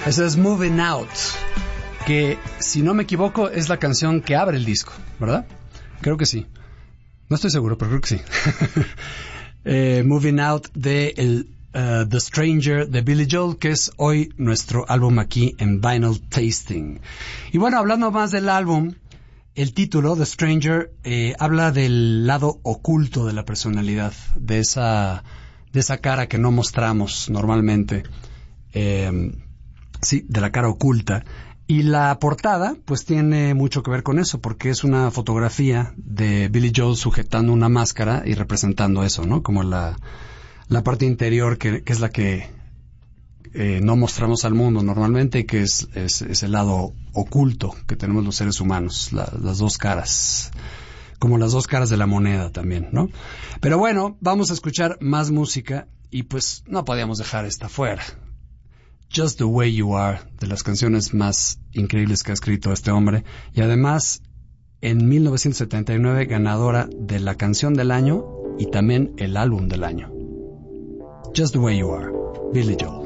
Esa es Moving Out, que si no me equivoco es la canción que abre el disco, ¿verdad? Creo que sí. No estoy seguro, pero creo que sí. Moving Out de The Stranger de Billy Joel, que es hoy nuestro álbum aquí en Vinyl Tasting. Y bueno, hablando más del álbum, el título, The Stranger, habla del lado oculto de la personalidad, de esa cara que no mostramos normalmente. Sí, de la cara oculta. Y la portada, pues tiene mucho que ver con eso, porque es una fotografía de Billy Joel sujetando una máscara y representando eso, ¿no? Como la parte interior que es la que no mostramos al mundo normalmente, y que es el lado oculto que tenemos los seres humanos, las dos caras, como las dos caras de la moneda también, ¿no? Pero bueno, vamos a escuchar más música y pues no podíamos dejar esta fuera. Just the Way You Are, de las canciones más increíbles que ha escrito este hombre, y además en 1979 ganadora de la canción del año y también el álbum del año. Just the Way You Are, Billy Joel.